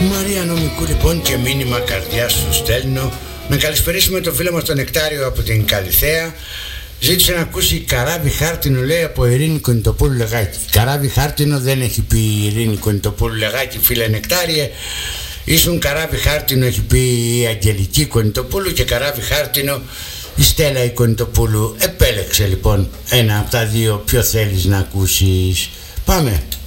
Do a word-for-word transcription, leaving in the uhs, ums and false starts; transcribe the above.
Μαρία Νομικού λοιπόν και μήνυμα καρδιάς σου στέλνω. Να καλησπερίσουμε τον φίλο μας τον Νεκτάριο από την Καλιθέα. Ζήτησε να ακούσει Καράβι Χάρτινο, λέει, από Ειρήνη Κονιτοπούλου Λεγάκη. Καράβι Χάρτινο δεν έχει πει η Ειρήνη Κονιτοπούλου Λεγάκη, φίλε Νεκτάριε. Ήσουν Καράβι Χάρτινο έχει πει η Αγγελική Κονιτοπούλου και Καράβι Χάρτινο η Στέλλα η Κονιτοπούλου. Επέλεξε λοιπόν ένα από τα δύο, ποιο θέλεις να ακούσεις. Πάμε.